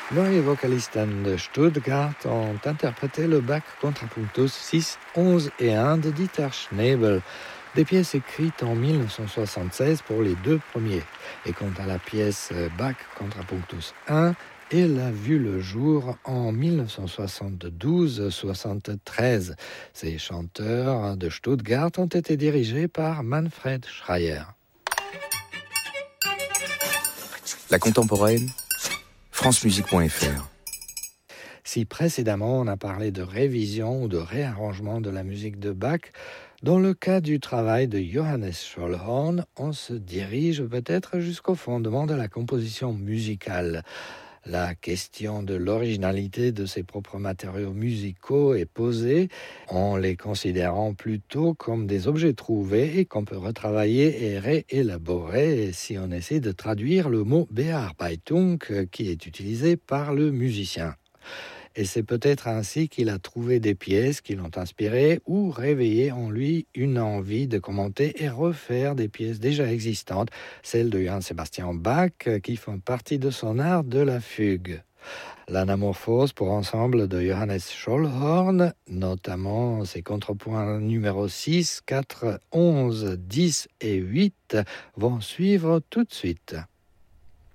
Les vocalistes de Stuttgart ont interprété le Bach Contrapunctus 6, 11 et 1 de Dieter Schnebel, des pièces écrites en 1976 pour les deux premiers. Et quant à la pièce Bach Contrapunctus 1, elle a vu le jour en 1972-73. Ces chanteurs de Stuttgart ont été dirigés par Manfred Schreier. La contemporaine, francemusique.fr. Si précédemment on a parlé de révision ou de réarrangement de la musique de Bach, dans le cas du travail de Johannes Schollhorn, on se dirige peut-être jusqu'au fondement de la composition musicale. La question de l'originalité de ses propres matériaux musicaux est posée en les considérant plutôt comme des objets trouvés et qu'on peut retravailler et réélaborer si on essaie de traduire le mot Bearbeitung qui est utilisé par le musicien. Et c'est peut-être ainsi qu'il a trouvé des pièces qui l'ont inspiré ou réveillé en lui une envie de commenter et refaire des pièces déjà existantes, celles de Johann Sebastian Bach, qui font partie de son art de la fugue. L'anamorphose pour ensemble de Johannes Schollhorn, notamment ses contrepoints numéro 6, 4, 11, 10 et 8, vont suivre tout de suite.